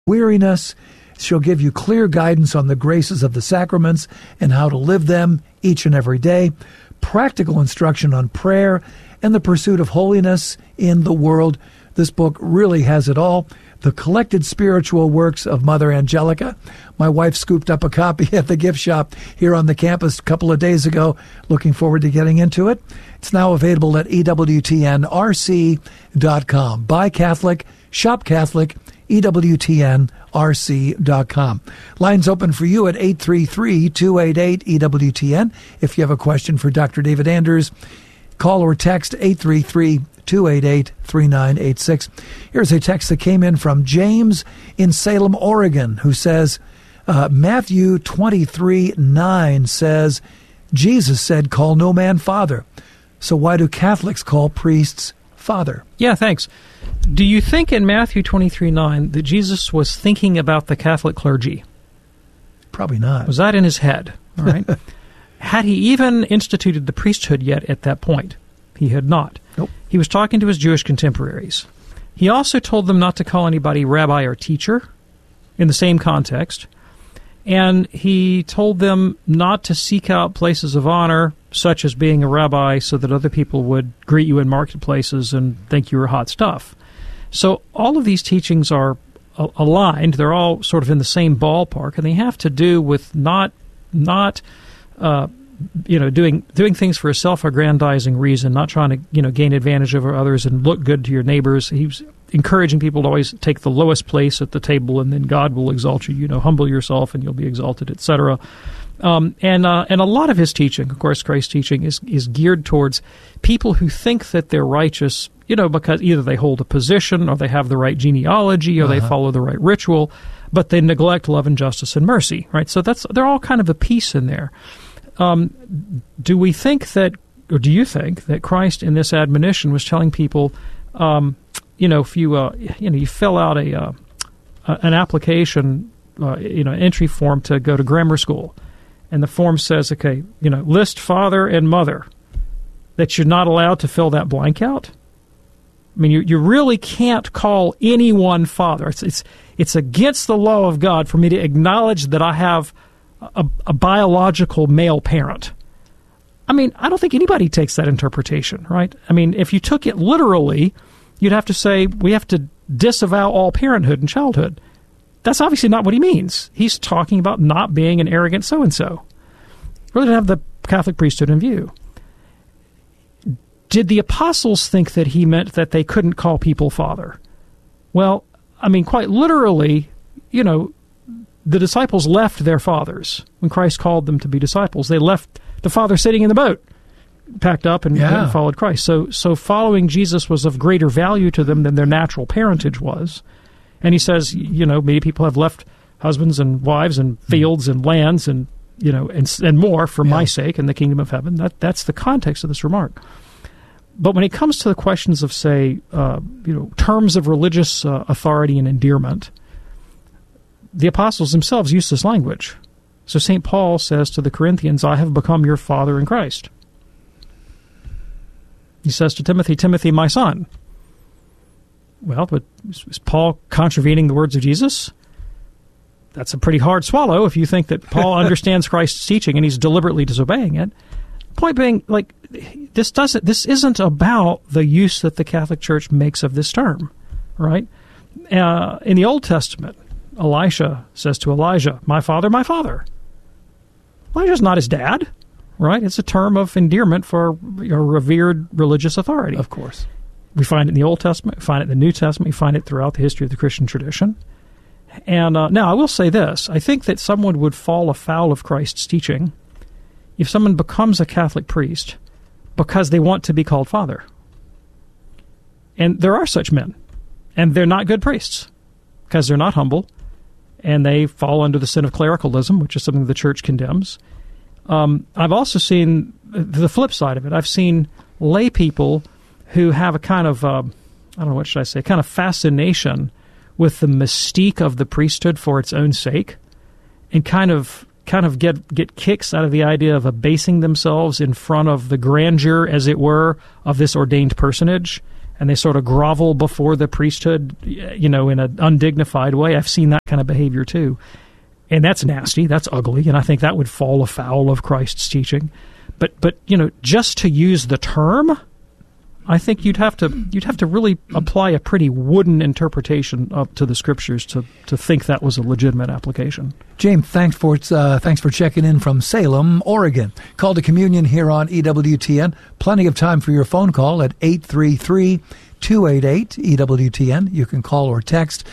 weariness. She'll give you clear guidance on the graces of the sacraments and how to live them each and every day, practical instruction on prayer, and the pursuit of holiness in the world. This book really has it all. The Collected Spiritual Works of Mother Angelica. My wife scooped up a copy at the gift shop here on the campus a couple of days ago. Looking forward to getting into it. It's now available at EWTNRC.com. Buy Catholic, shop Catholic, EWTNRC.com. Lines open for you at 833-288-EWTN. If you have a question for Dr. David Anders, call or text 833-288-3986. Here's a text that came in from James in Salem, Oregon, who says, Matthew 23:9 says, Jesus said, call no man father. So why do Catholics call priests father? Yeah, thanks. Do you think in Matthew 23:9 that Jesus was thinking about the Catholic clergy? Probably not. Was that in his head? All right. Had he even instituted the priesthood yet at that point? He had not. Nope. He was talking to his Jewish contemporaries. He also told them not to call anybody rabbi or teacher in the same context. And he told them not to seek out places of honor, such as being a rabbi, so that other people would greet you in marketplaces and think you were hot stuff. So all of these teachings are aligned. They're all sort of in the same ballpark, and they have to do with not doing things for a self-aggrandizing reason, not trying to gain advantage over others and look good to your neighbors. He's encouraging people to always take the lowest place at the table, and then God will exalt you. Humble yourself, and you'll be exalted, etc. And a lot of his teaching, of course, Christ's teaching is geared towards people who think that they're righteous, because either they hold a position, or they have the right genealogy, or they follow the right ritual, but they neglect love and justice and mercy, right? So they're all kind of a piece in there. Do we think that, or do you think that Christ in this admonition was telling people, if you fill out an application, entry form to go to grammar school, and the form says, okay, list father and mother, that you're not allowed to fill that blank out? I mean, you really can't call anyone father. It's against the law of God for me to acknowledge that I have a biological male parent. I mean, I don't think anybody takes that interpretation, right? I mean, if you took it literally, you'd have to say we have to disavow all parenthood and childhood. That's obviously not what he means. He's talking about not being an arrogant so-and-so. Really didn't have the Catholic priesthood in view. Did the apostles think that he meant that they couldn't call people father? Well, I mean, quite literally, the disciples left their fathers. When Christ called them to be disciples, they left the father sitting in the boat, packed up and followed Christ. So following Jesus was of greater value to them than their natural parentage was. And he says, many people have left husbands and wives and fields and lands and more for my sake in the kingdom of heaven. That's the context of this remark. But when it comes to the questions of, say, terms of religious authority and endearment, the apostles themselves use this language. So St. Paul says to the Corinthians, I have become your father in Christ. He says to Timothy, Timothy, my son. Well, but is Paul contravening the words of Jesus? That's a pretty hard swallow if you think that Paul understands Christ's teaching and he's deliberately disobeying it. Point being, this isn't about the use that the Catholic Church makes of this term, right? In the Old Testament, Elisha says to Elijah, my father, my father. Elijah's not his dad, right? It's a term of endearment for a revered religious authority. Of course. We find it in the Old Testament, we find it in the New Testament, we find it throughout the history of the Christian tradition. And now, I will say this. I think that someone would fall afoul of Christ's teaching if someone becomes a Catholic priest because they want to be called father. And there are such men, and they're not good priests because they're not humble, and they fall under the sin of clericalism, which is something the Church condemns. I've also seen the flip side of it. I've seen lay people who have a kind of, kind of fascination with the mystique of the priesthood for its own sake, and kind of get kicks out of the idea of abasing themselves in front of the grandeur, as it were, of this ordained personage, and they sort of grovel before the priesthood, in an undignified way. I've seen that kind of behavior too. And that's nasty, that's ugly, and I think that would fall afoul of Christ's teaching. But just to use the term, I think you'd have to really apply a pretty wooden interpretation up to the Scriptures to think that was a legitimate application. James, thanks for checking in from Salem, Oregon. Call to communion here on EWTN. Plenty of time for your phone call at 833-288-EWTN. You can call or text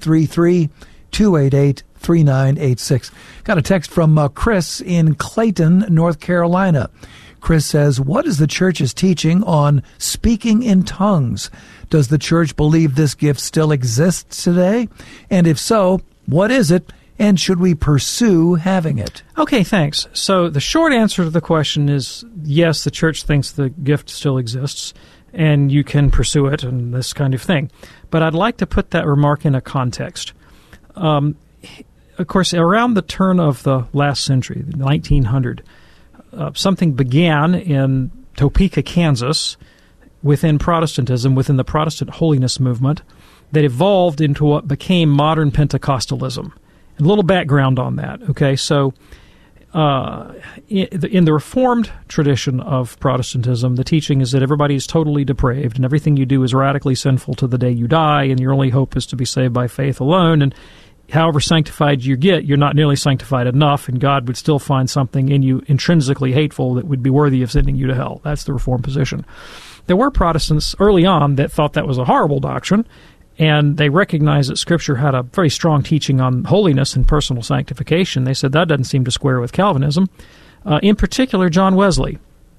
833-288-3986. Got a text from Chris in Clayton, North Carolina. Chris says, what is the church's teaching on speaking in tongues? Does the church believe this gift still exists today? And if so, what is it? And should we pursue having it? Okay, thanks. So the short answer to the question is yes, the church thinks the gift still exists, and you can pursue it and this kind of thing. But I'd like to put that remark in a context. Of course, around the turn of the last century, 1900, something began in Topeka, Kansas, within Protestantism, within the Protestant holiness movement, that evolved into what became modern Pentecostalism. And a little background on that, okay? So in the Reformed tradition of Protestantism, the teaching is that everybody is totally depraved and everything you do is radically sinful to the day you die, and your only hope is to be saved by faith alone. And however sanctified you get, you're not nearly sanctified enough, and God would still find something in you intrinsically hateful that would be worthy of sending you to hell. That's the Reformed position. There were Protestants early on that thought that was a horrible doctrine, and they recognized that Scripture had a very strong teaching on holiness and personal sanctification. They said that doesn't seem to square with Calvinism. In particular, John Wesley,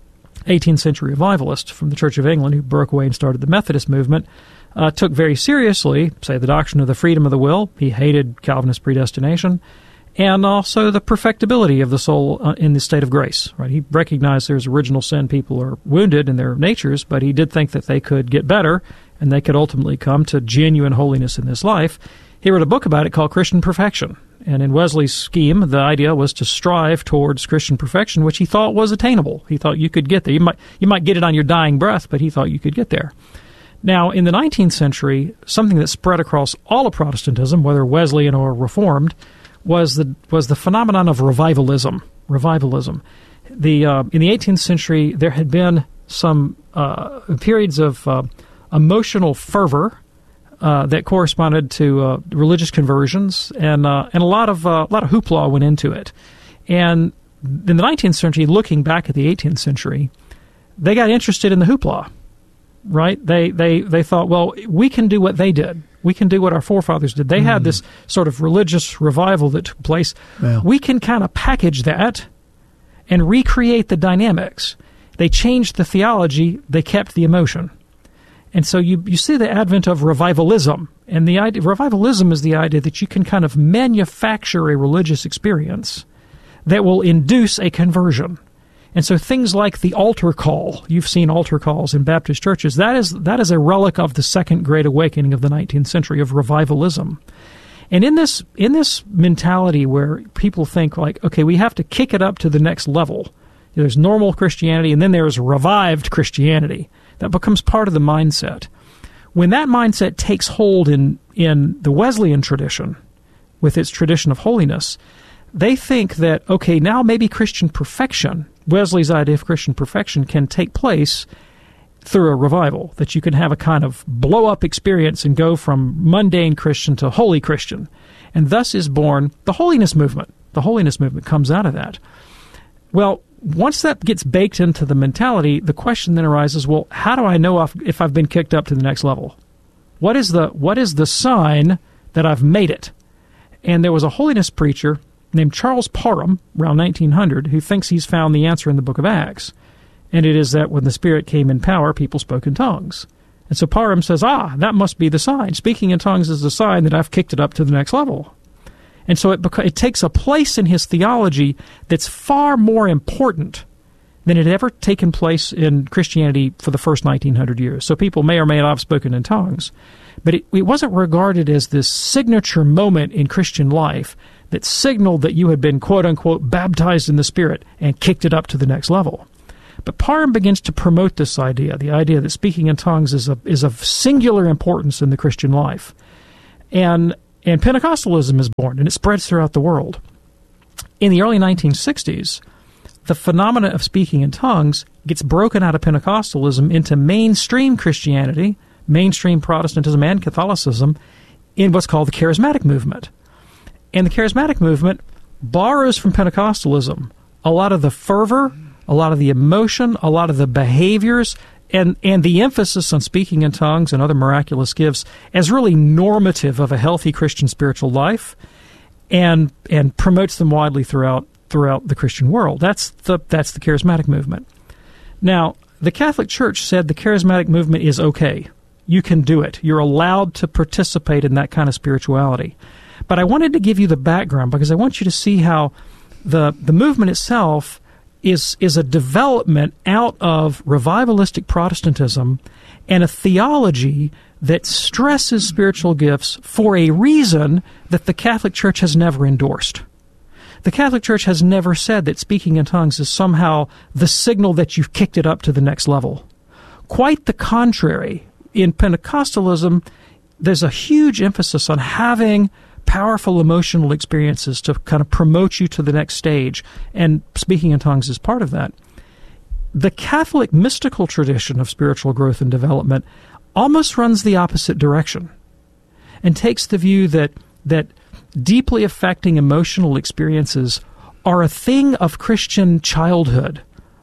18th century revivalist from the Church of England who broke away and started the Methodist movement, took very seriously, say, the doctrine of the freedom of the will. He hated Calvinist predestination, and also the perfectibility of the soul in the state of grace. Right? He recognized there's original sin. People are wounded in their natures, but he did think that they could get better, and they could ultimately come to genuine holiness in this life. He wrote a book about it called Christian Perfection. And in Wesley's scheme, the idea was to strive towards Christian perfection, which he thought was attainable. He thought you could get there. You might get it on your dying breath, but he thought you could get there. Now, in the 19th century, something that spread across all of Protestantism, whether Wesleyan or Reformed, was the phenomenon of revivalism. In the 18th century, there had been some periods of emotional fervor that corresponded to religious conversions, and a lot of hoopla went into it. And in the 19th century, looking back at the 18th century, they got interested in the hoopla. Right? They thought, well, we can do what they did. We can do what our forefathers did. They had this sort of religious revival that took place. Well, we can kind of package that and recreate the dynamics. They changed the theology. They kept the emotion. And so you see the advent of revivalism. And the idea, revivalism is the idea that you can kind of manufacture a religious experience that will induce a conversion. And so things like the altar call, you've seen altar calls in Baptist churches, that is a relic of the Second Great Awakening of the 19th century, of revivalism. And in this mentality where people think like, okay, we have to kick it up to the next level. There's normal Christianity, and then there's revived Christianity. That becomes part of the mindset. When that mindset takes hold in the Wesleyan tradition, with its tradition of holiness, they think that, okay, now maybe Christian perfection, Wesley's idea of Christian perfection, can take place through a revival, that you can have a kind of blow-up experience and go from mundane Christian to holy Christian. And thus is born the holiness movement. The holiness movement comes out of that. Well, once that gets baked into the mentality, the question then arises, well, how do I know if I've been kicked up to the next level? What is the sign that I've made it? And there was a holiness preacher named Charles Parham, around 1900, who thinks he's found the answer in the book of Acts. And it is that when the Spirit came in power, people spoke in tongues. And so Parham says, that must be the sign. Speaking in tongues is the sign that I've kicked it up to the next level. And so it takes a place in his theology that's far more important than it had ever taken place in Christianity for the first 1900 years. So people may or may not have spoken in tongues. But it wasn't regarded as this signature moment in Christian life that signaled that you had been, quote-unquote, baptized in the Spirit and kicked it up to the next level. But Parham begins to promote this idea, the idea that speaking in tongues is of singular importance in the Christian life. And Pentecostalism is born, and it spreads throughout the world. In the early 1960s, the phenomena of speaking in tongues gets broken out of Pentecostalism into mainstream Christianity, mainstream Protestantism and Catholicism, in what's called the Charismatic movement. And the Charismatic movement borrows from Pentecostalism a lot of the fervor, a lot of the emotion, a lot of the behaviors, and the emphasis on speaking in tongues and other miraculous gifts as really normative of a healthy Christian spiritual life, and promotes them widely throughout the Christian world. That's the Charismatic movement. Now, the Catholic Church said the Charismatic movement is okay. You can do it. You're allowed to participate in that kind of spirituality. But I wanted to give you the background because I want you to see how the movement itself is a development out of revivalistic Protestantism and a theology that stresses spiritual gifts for a reason that the Catholic Church has never endorsed. The Catholic Church has never said that speaking in tongues is somehow the signal that you've kicked it up to the next level. Quite the contrary. In Pentecostalism, there's a huge emphasis on having powerful emotional experiences to kind of promote you to the next stage, and speaking in tongues is part of that. The Catholic mystical tradition of spiritual growth and development almost runs the opposite direction and takes the view that deeply affecting emotional experiences are a thing of Christian childhood,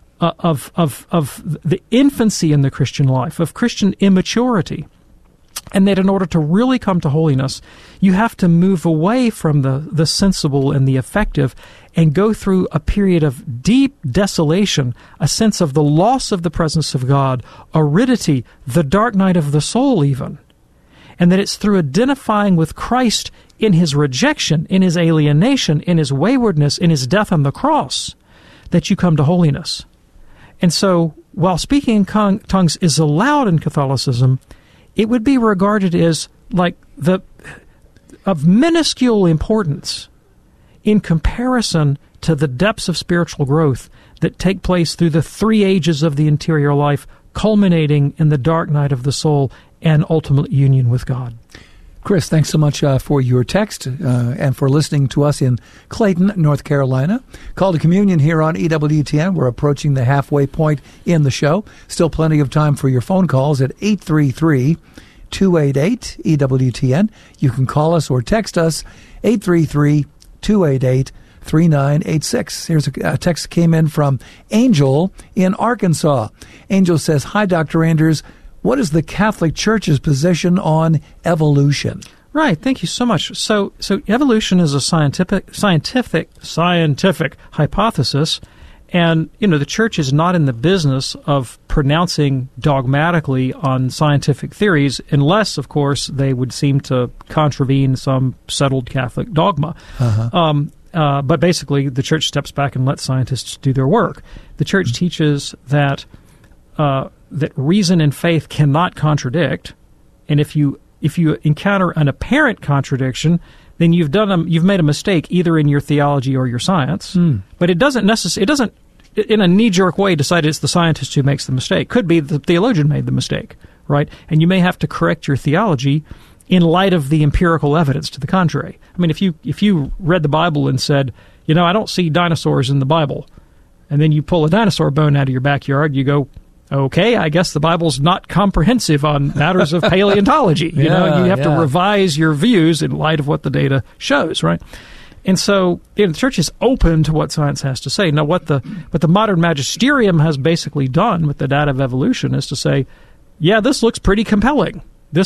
of the infancy in the Christian life, of Christian immaturity. And that in order to really come to holiness, you have to move away from the sensible and the effective and go through a period of deep desolation, a sense of the loss of the presence of God, aridity, the dark night of the soul even. And that it's through identifying with Christ in his rejection, in his alienation, in his waywardness, in his death on the cross, that you come to holiness. And so, while speaking in tongues is allowed in Catholicism, it would be regarded as like of minuscule importance in comparison to the depths of spiritual growth that take place through the three ages of the interior life, culminating in the dark night of the soul and ultimate union with God. Chris, thanks so much for your text and for listening to us in Clayton, North Carolina. Call to Communion here on EWTN. We're approaching the halfway point in the show. Still plenty of time for your phone calls at 833-288-EWTN. You can call us or text us 833-288-3986. Here's a text that came in from Angel in Arkansas. Angel says, "Hi, Dr. Anders. What is the Catholic Church's position on evolution?" Right. Thank you so much. So evolution is a scientific hypothesis, and the Church is not in the business of pronouncing dogmatically on scientific theories, unless, of course, they would seem to contravene some settled Catholic dogma. But basically, the Church steps back and lets scientists do their work. The Church teaches that reason and faith cannot contradict, and if you encounter an apparent contradiction, then you've made a mistake either in your theology or your science. But it doesn't in a knee-jerk way decide it's the scientist who makes the mistake. Could be the theologian made the mistake, right? And you may have to correct your theology in light of the empirical evidence to the contrary. I mean, if you read the Bible and said, I don't see dinosaurs in the Bible, and then you pull a dinosaur bone out of your backyard, you go, okay, I guess the Bible's not comprehensive on matters of paleontology. You have to revise your views in light of what the data shows, right? And so the Church is open to what science has to say. Now, what the modern magisterium has basically done with the data of evolution is to say, this looks pretty compelling.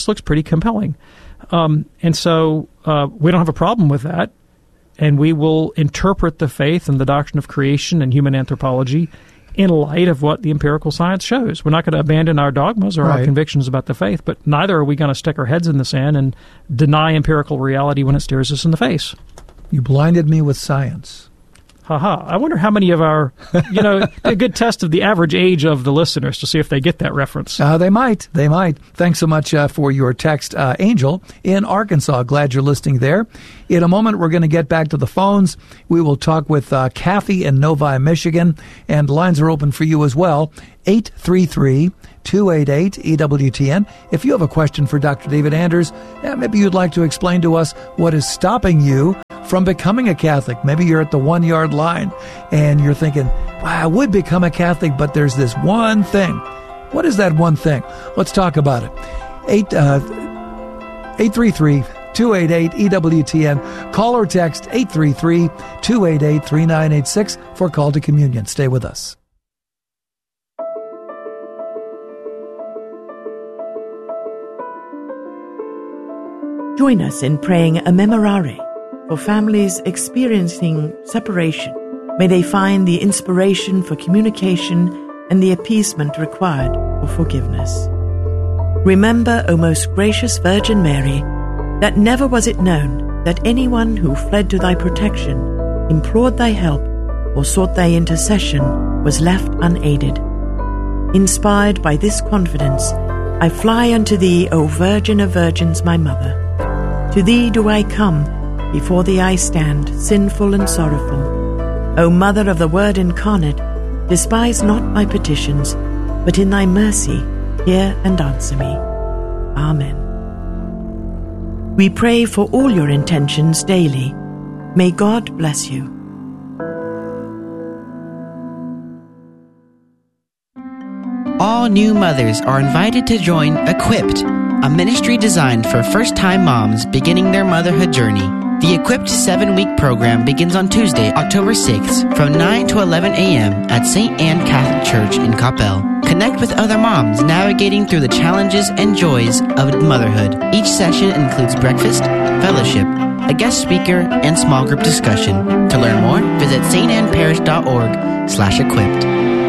And so we don't have a problem with that. And we will interpret the faith and the doctrine of creation and human anthropology in light of what the empirical science shows. We're not going to abandon our dogmas or our convictions about the faith, but neither are we going to stick our heads in the sand and deny empirical reality when it stares us in the face. You blinded me with science. I wonder how many of our, a good test of the average age of the listeners to see if they get that reference. They might. Thanks so much for your text, Angel in Arkansas. Glad you're listening there. In a moment, we're going to get back to the phones. We will talk with Kathy in Novi, Michigan, and lines are open for you as well. 833-288-EWTN. If you have a question for Dr. David Anders, maybe you'd like to explain to us what is stopping you from becoming a Catholic. Maybe you're at the 1 yard line and you're thinking, wow, I would become a Catholic, but there's this one thing. What is that one thing? Let's talk about it. 833-288-EWTN. Call or text 833-288-3986 for Call to Communion. Stay with us. Join us in praying a memorare for families experiencing separation. May they find the inspiration for communication and the appeasement required for forgiveness. Remember, O most gracious Virgin Mary, that never was it known that anyone who fled to thy protection, implored thy help, or sought thy intercession was left unaided. Inspired by this confidence, I fly unto thee, O Virgin of Virgins, my Mother. To thee do I come, before thee I stand, sinful and sorrowful. O Mother of the Word incarnate, despise not my petitions, but in thy mercy hear and answer me. Amen. We pray for all your intentions daily. May God bless you. All new mothers are invited to join Equipped, a ministry designed for first-time moms beginning their motherhood journey. The Equipped 7-week program begins on Tuesday, October 6th from 9 to 11 a.m. at St. Anne Catholic Church in Coppell. Connect with other moms navigating through the challenges and joys of motherhood. Each session includes breakfast, fellowship, a guest speaker, and small group discussion. To learn more, visit stannparish.org/equipped.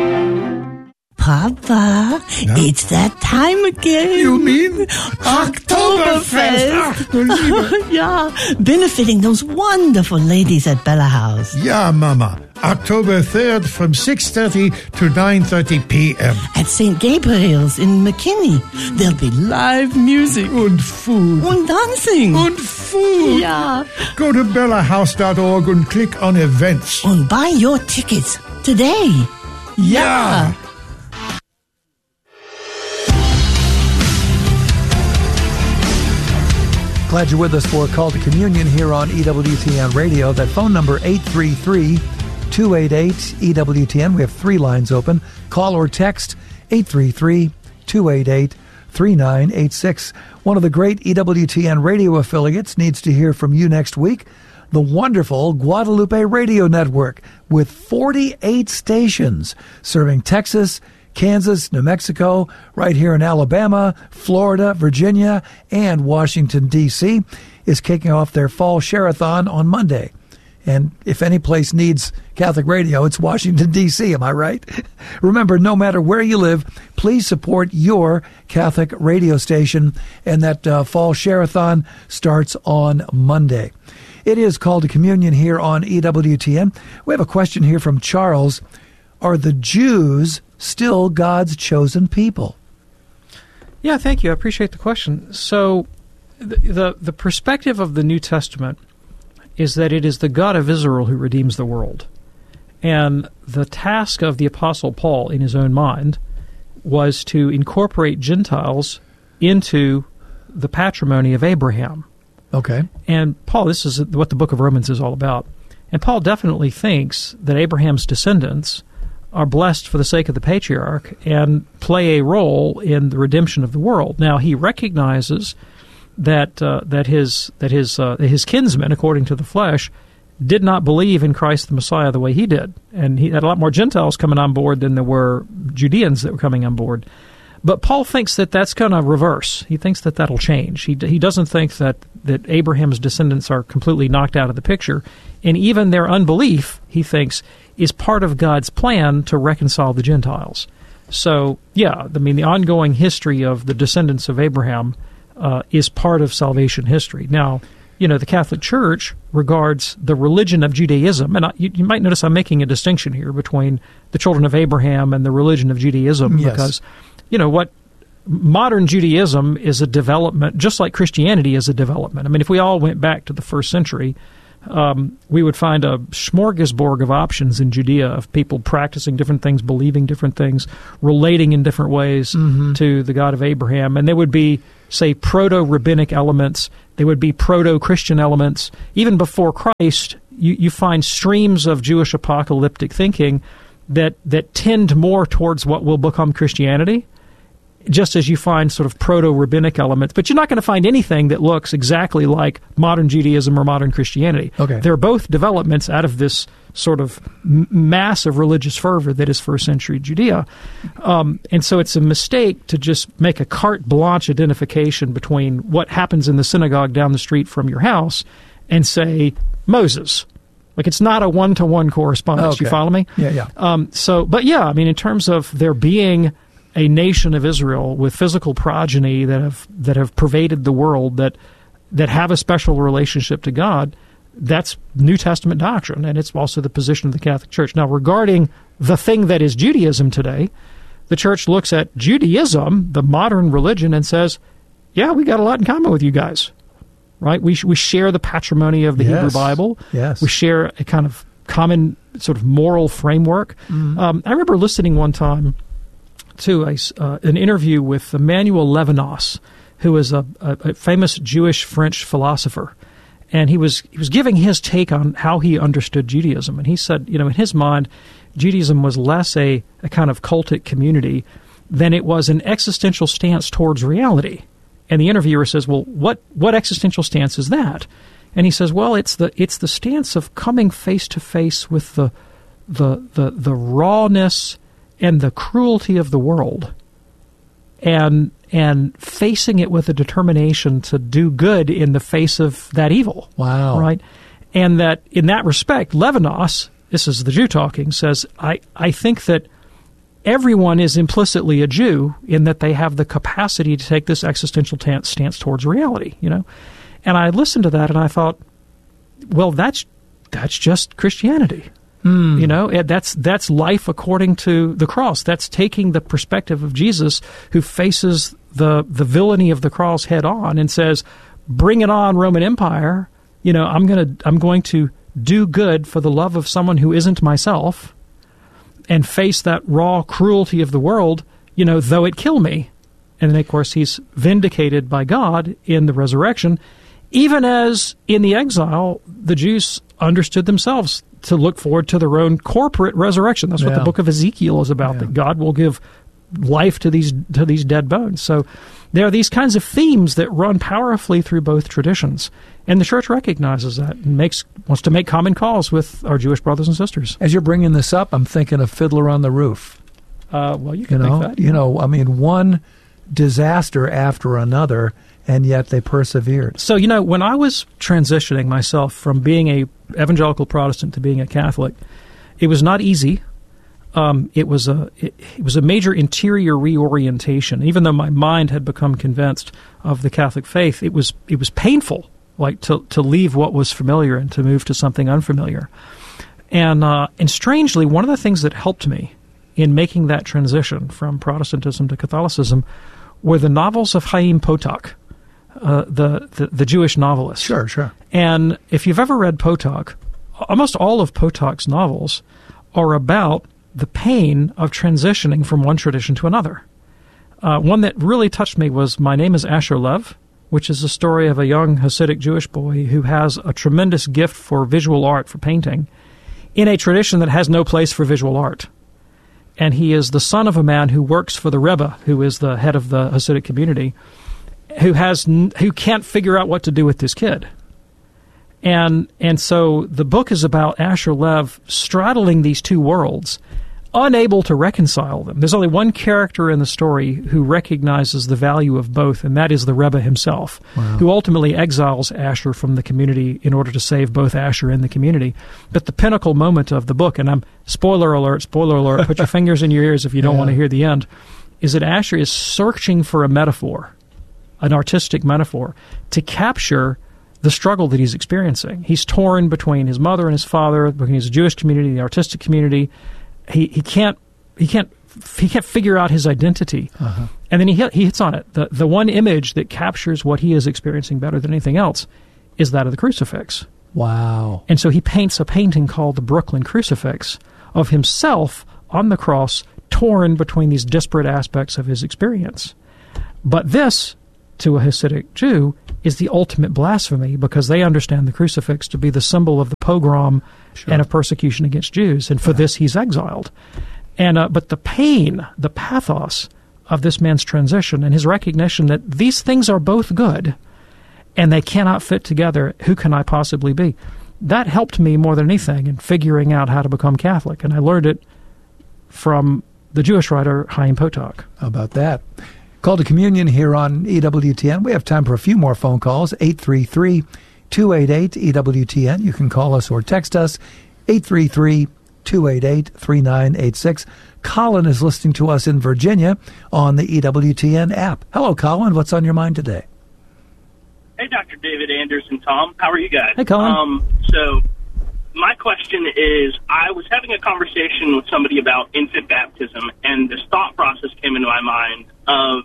Papa, it's that time again. You mean Oktoberfest? Yeah, benefiting those wonderful ladies at Bella House. Yeah, Mama. October 3rd from 6:30 to 9:30 p.m. At St. Gabriel's in McKinney. There'll be live music. Und food. Und dancing. Und food. Yeah. Go to bellahouse.org and click on events. And buy your tickets today. Yeah. Glad you're with us for a Call to Communion here on EWTN Radio. That phone number, 833-288-EWTN. We have 3 lines open. Call or text 833-288-3986. One of the great EWTN radio affiliates needs to hear from you next week. The wonderful Guadalupe Radio Network with 48 stations serving Texas, Kansas, New Mexico, right here in Alabama, Florida, Virginia, and Washington, D.C., is kicking off their fall share-a-thon on Monday. And if any place needs Catholic radio, it's Washington, D.C., am I right? Remember, no matter where you live, please support your Catholic radio station, and that fall share-a-thon starts on Monday. It is Call to Communion here on EWTN. We have a question here from Charles. Are the Jews still God's chosen people? Yeah, thank you. I appreciate the question. So the perspective of the New Testament is that it is the God of Israel who redeems the world. And the task of the Apostle Paul, in his own mind, was to incorporate Gentiles into the patrimony of Abraham. Okay. And Paul, this is what the book of Romans is all about. And Paul definitely thinks that Abraham's descendants are blessed for the sake of the patriarch and play a role in the redemption of the world. Now, he recognizes that his kinsmen, according to the flesh, did not believe in Christ the Messiah the way he did. And he had a lot more Gentiles coming on board than there were Judeans that were coming on board. But Paul thinks that that's going to reverse. He thinks that that'll change. He doesn't think that Abraham's descendants are completely knocked out of the picture. And even their unbelief, he thinks, is part of God's plan to reconcile the Gentiles. So, yeah, I mean, the ongoing history of the descendants of Abraham is part of salvation history. Now, the Catholic Church regards the religion of Judaism, and you might notice I'm making a distinction here between the children of Abraham and the religion of Judaism, because, what modern Judaism is a development, just like Christianity is a development. I mean, if we all went back to the first century, we would find a smorgasbord of options in Judea of people practicing different things, believing different things, relating in different ways to the God of Abraham. And there would be, say, proto-rabbinic elements. There would be proto-Christian elements. Even before Christ, you find streams of Jewish apocalyptic thinking that tend more towards what will become Christianity, just as you find sort of proto-rabbinic elements. But you're not going to find anything that looks exactly like modern Judaism or modern Christianity. Okay. They're both developments out of this sort of massive religious fervor that is first century Judea. And so it's a mistake to just make a carte blanche identification between what happens in the synagogue down the street from your house and say Moses. Like, it's not a one-to-one correspondence. Okay. You follow me? Yeah. In terms of there being a nation of Israel with physical progeny that have pervaded the world, that have a special relationship to God, that's New Testament doctrine, and it's also the position of the Catholic Church. Now, regarding the thing that is Judaism today, the Church looks at Judaism, the modern religion, and says, yeah, we got a lot in common with you guys, right? We share the patrimony of the Hebrew Bible. Yes. We share a kind of common sort of moral framework. I remember listening one time to an interview with Emmanuel Levinas, who is a famous Jewish French philosopher, and he was giving his take on how he understood Judaism. And he said, in his mind, Judaism was less a kind of cultic community than it was an existential stance towards reality. And the interviewer says, well, what existential stance is that? And he says, well, it's the stance of coming face to face with the rawness and the cruelty of the world, and facing it with a determination to do good in the face of that evil. Wow. Right? And that in that respect, Levinas, this is the Jew talking, says, I think that everyone is implicitly a Jew in that they have the capacity to take this existential stance towards reality, And I listened to that and I thought, well, that's just Christianity. That's life according to the cross. That's taking the perspective of Jesus, who faces the villainy of the cross head on and says, "Bring it on, Roman Empire! I'm going to do good for the love of someone who isn't myself, and face that raw cruelty of the world, though it kill me." And then, of course, he's vindicated by God in the resurrection, even as in the exile, the Jews understood themselves to look forward to their own corporate resurrection. That's what the book of Ezekiel is about, that God will give life to these dead bones. So there are these kinds of themes that run powerfully through both traditions. And the Church recognizes that and wants to make common cause with our Jewish brothers and sisters. As you're bringing this up, I'm thinking of Fiddler on the Roof. Well, you can think that. One disaster after another, and yet they persevered. So, when I was transitioning myself from being a evangelical Protestant to being a Catholic, it was not easy. It was a major interior reorientation. Even though my mind had become convinced of the Catholic faith, it was painful, like to leave what was familiar and to move to something unfamiliar. And strangely, one of the things that helped me in making that transition from Protestantism to Catholicism were the novels of Chaim Potok, the Jewish novelist. Sure. And if you've ever read Potok, almost all of Potok's novels are about the pain of transitioning from one tradition to another. One that really touched me was My Name is Asher Lev, which is the story of a young Hasidic Jewish boy who has a tremendous gift for visual art, for painting, in a tradition that has no place for visual art. And he is the son of a man who works for the Rebbe, who is the head of the Hasidic community, who can't figure out what to do with this kid. And so the book is about Asher Lev straddling these two worlds, unable to reconcile them. There's only one character in the story who recognizes the value of both, and that is the Rebbe himself, who ultimately exiles Asher from the community in order to save both Asher and the community. But the pinnacle moment of the book, and spoiler alert, put your fingers in your ears if you don't want to hear the end, is that Asher is searching for a metaphor, an artistic metaphor, to capture the struggle that he's experiencing. He's torn between his mother and his father, between his Jewish community, the artistic community. He can't figure out his identity. Uh-huh. And then he hits on it. The one image that captures what he is experiencing better than anything else is that of the crucifix. Wow. And so he paints a painting called the Brooklyn Crucifix of himself on the cross, torn between these disparate aspects of his experience. But this, to a Hasidic Jew, is the ultimate blasphemy, because they understand the crucifix to be the symbol of the pogrom and of persecution against Jews. And for this, he's exiled. And but the pain, the pathos of this man's transition and his recognition that these things are both good and they cannot fit together, who can I possibly be? That helped me more than anything in figuring out how to become Catholic. And I learned it from the Jewish writer Chaim Potok. How about that? Call to communion here on EWTN. We have time for a few more phone calls. 833-288-EWTN. You can call us or text us. 833-288-3986. Colin is listening to us in Virginia on the EWTN app. Hello, Colin. What's on your mind today? Hey, Dr. David, Anders, and Tom. How are you guys? Hey, Colin. So my question is, I was having a conversation with somebody about infant baptism, and this thought process came into my mind of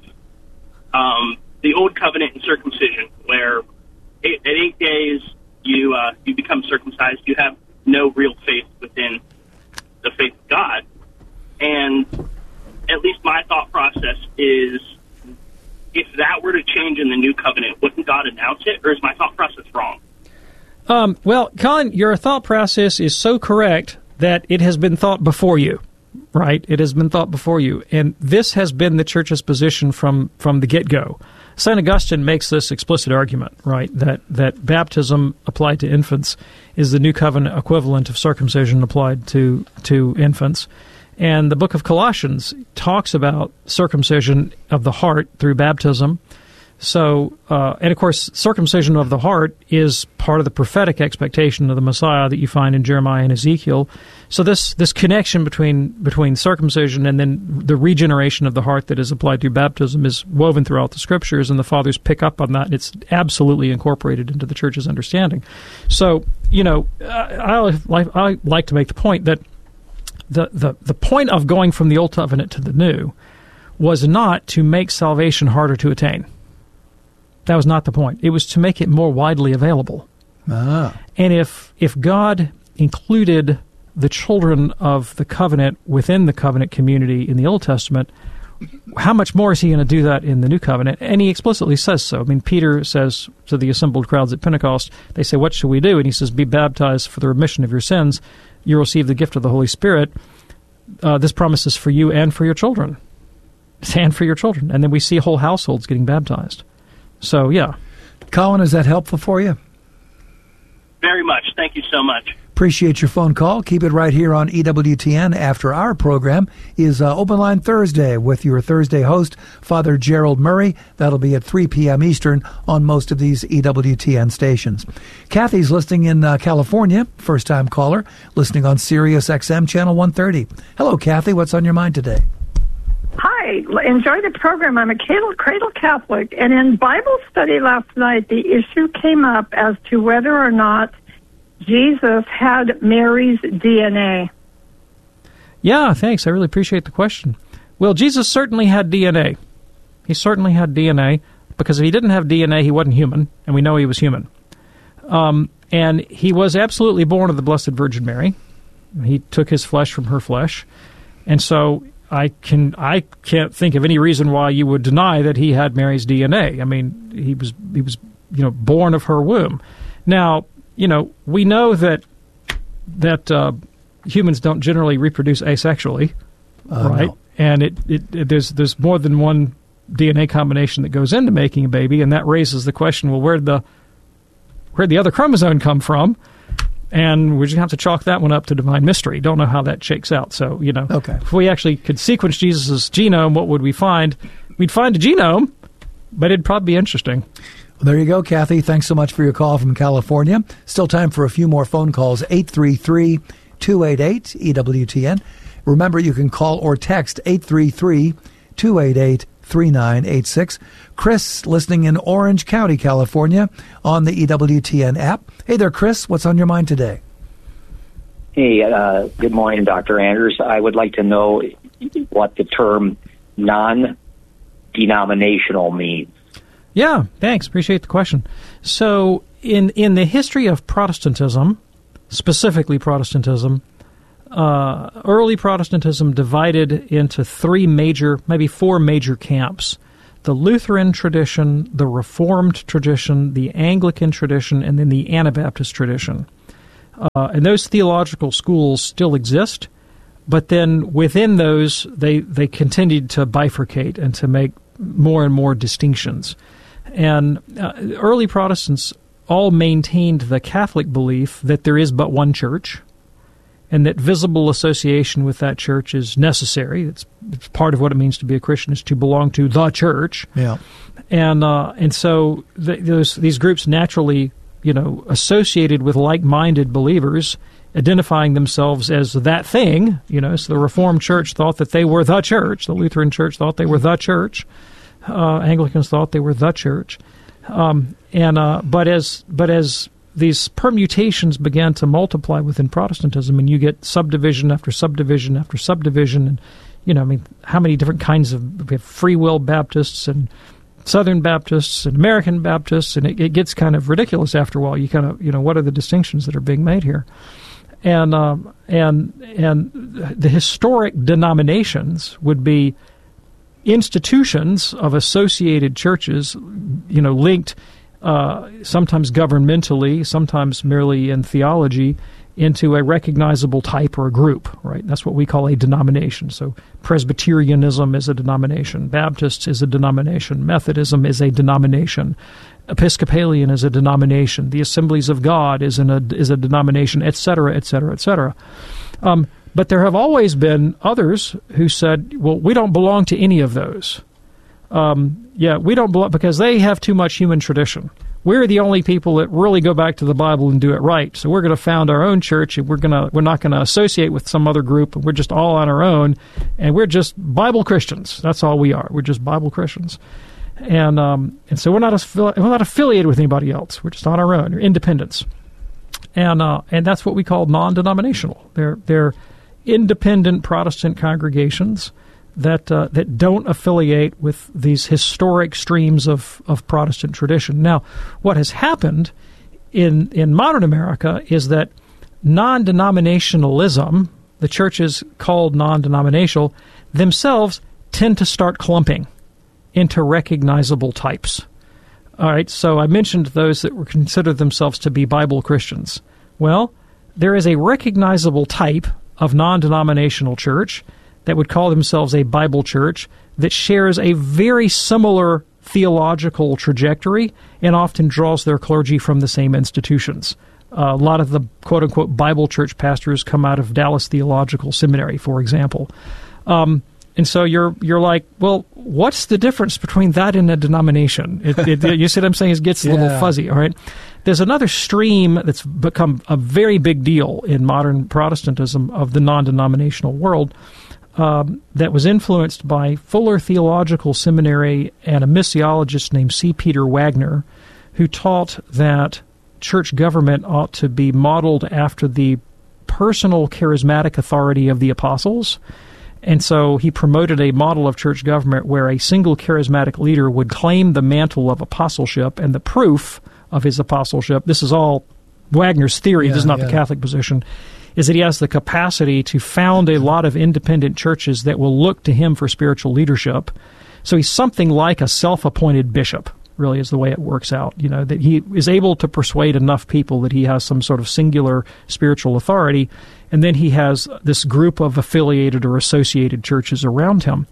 the Old Covenant and circumcision, where at 8 days you become circumcised. You have no real faith within the faith of God. And at least my thought process is, if that were to change in the New Covenant, wouldn't God announce it, or is my thought process wrong? Well, Colin, your thought process is so correct that it has been thought before you, right? It has been thought before you. And this has been the Church's position from the get-go. St. Augustine makes this explicit argument, right, that baptism applied to infants is the New Covenant equivalent of circumcision applied to infants. And the book of Colossians talks about circumcision of the heart through baptism. So, and of course, circumcision of the heart is part of the prophetic expectation of the Messiah that you find in Jeremiah and Ezekiel. So this connection between circumcision and then the regeneration of the heart that is applied through baptism is woven throughout the Scriptures, and the Fathers pick up on that, and it's absolutely incorporated into the Church's understanding. So, I like to make the point that the point of going from the Old Covenant to the New was not to make salvation harder to attain. That was not the point. It was to make it more widely available. Ah. And if God included the children of the covenant within the covenant community in the Old Testament, how much more is he going to do that in the New Covenant? And he explicitly says so. I mean, Peter says to the assembled crowds at Pentecost, they say, "What shall we do?" And he says, "Be baptized for the remission of your sins. You will receive the gift of the Holy Spirit." This promise is for you and for your children. And for your children. And then we see whole households getting baptized. So, yeah. Colin, is that helpful for you? Very much. Thank you so much. Appreciate your phone call. Keep it right here on EWTN. After our program is Open Line Thursday with your Thursday host, Father Gerald Murray. That'll be at 3 p.m. Eastern on most of these EWTN stations. Kathy's listening in California, first-time caller, listening on Sirius XM Channel 130. Hello, Kathy. What's on your mind today? Hi, enjoy the program. I'm a cradle Catholic, and in Bible study last night, the issue came up as to whether or not Jesus had Mary's DNA. Yeah, thanks. I really appreciate the question. Well, Jesus certainly had DNA. He certainly had DNA, because if he didn't have DNA, he wasn't human, and we know he was human. And he was absolutely born of the Blessed Virgin Mary. He took his flesh from her flesh. And so I can't think of any reason why you would deny that he had Mary's DNA. I mean, he was born of her womb. Now, we know that humans don't generally reproduce asexually, right? No. And there's more than one DNA combination that goes into making a baby, and that raises the question: well, where'd the other chromosome come from? And we're just going to have to chalk that one up to divine mystery. Don't know how that shakes out. So, okay. If we actually could sequence Jesus' genome, what would we find? We'd find a genome, but it'd probably be interesting. Well, there you go, Kathy. Thanks so much for your call from California. Still time for a few more phone calls. 833-288-EWTN. Remember, you can call or text 833-288-3986. 3986. Chris, listening in Orange County, California, on the EWTN app. Hey there, Chris. What's on your mind today? Hey, good morning, Dr. Anders. I would like to know what the term non-denominational means. Yeah, thanks. Appreciate the question. So in the history of Protestantism, specifically Protestantism, early Protestantism divided into maybe four major camps: the Lutheran tradition, the Reformed tradition, the Anglican tradition, and then the Anabaptist tradition. And those theological schools still exist, but then within those, they continued to bifurcate and to make more and more distinctions. And early Protestants all maintained the Catholic belief that there is but one church, and that visible association with that church is necessary. It's part of what it means to be a Christian, is to belong to the church. Yeah. And so these groups naturally, associated with like-minded believers, identifying themselves as that thing. So the Reformed Church thought that they were the church. The Lutheran Church thought they were the church. Anglicans thought they were the church. But as these permutations began to multiply within Protestantism, and you get subdivision after subdivision after subdivision, and how many different kinds we have Free Will Baptists and Southern Baptists and American Baptists, and it gets kind of ridiculous after a while. You kind of, what are the distinctions that are being made here? And the historic denominations would be institutions of associated churches, linked sometimes governmentally, sometimes merely in theology, into a recognizable type or a group, right? That's what we call a denomination. So Presbyterianism is a denomination. Baptist is a denomination. Methodism is a denomination. Episcopalian is a denomination. The Assemblies of God is a denomination, et cetera, et cetera, et cetera. But there have always been others who said, well, we don't belong to any of those. We don't belong because they have too much human tradition. We're the only people that really go back to the Bible and do it right. So we're going to found our own church, and we're not going to associate with some other group. And we're just all on our own, and we're just Bible Christians. That's all we are. We're just Bible Christians, and so we're not affiliated with anybody else. We're just on our own. We're independents, and that's what we call non-denominational. They're independent Protestant congregations that don't affiliate with these historic streams of Protestant tradition. Now, what has happened in modern America is that non-denominationalism, the churches called non-denominational, themselves tend to start clumping into recognizable types. All right, so I mentioned those that were considered themselves to be Bible Christians. Well, there is a recognizable type of non-denominational church that would call themselves a Bible church that shares a very similar theological trajectory and often draws their clergy from the same institutions. A lot of the quote-unquote Bible church pastors come out of Dallas Theological Seminary, for example. And so you're like, well, what's the difference between that and a denomination? You see what I'm saying? It gets a little fuzzy, all right? There's another stream that's become a very big deal in modern Protestantism of the non-denominational world, that was influenced by Fuller Theological Seminary and a missiologist named C. Peter Wagner, who taught that church government ought to be modeled after the personal charismatic authority of the apostles. And so he promoted a model of church government where a single charismatic leader would claim the mantle of apostleship, and the proof of his apostleship, this is all Wagner's theory, this is not the Catholic position, is that he has the capacity to found a lot of independent churches that will look to him for spiritual leadership. So he's something like a self-appointed bishop, really, is the way it works out, that he is able to persuade enough people that he has some sort of singular spiritual authority, and then he has this group of affiliated or associated churches around him.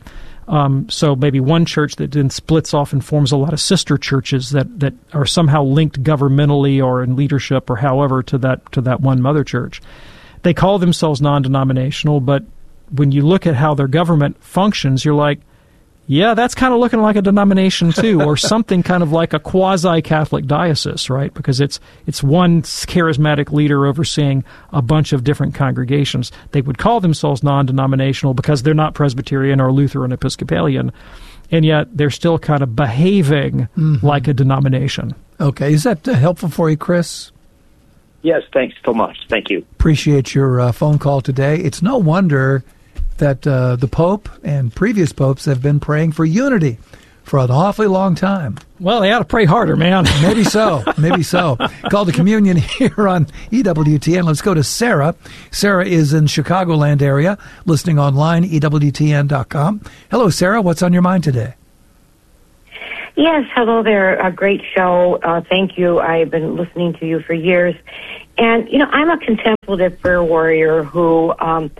So maybe one church that then splits off and forms a lot of sister churches that are somehow linked governmentally or in leadership or however to that one mother church. They call themselves non-denominational, but when you look at how their government functions, you're like, yeah, that's kind of looking like a denomination too, or something kind of like a quasi-Catholic diocese, right? Because it's one charismatic leader overseeing a bunch of different congregations. They would call themselves non-denominational because they're not Presbyterian or Lutheran Episcopalian. and yet they're still kind of behaving like a denomination. Okay. Is that helpful for you, Chris? Yes, thanks so much. Thank you. Appreciate your phone call today. It's no wonder that the Pope and previous popes have been praying for unity for an awfully long time. Well, they ought to pray harder, man. Maybe so. Maybe so. Call to communion here on EWTN. Let's go to Sarah. Sarah is in Chicagoland area, listening online, EWTN.com. Hello, Sarah. What's on your mind today? Yes, hello there. A great show. Thank you. I've been listening to you for years. And, I'm a contemplative prayer warrior who,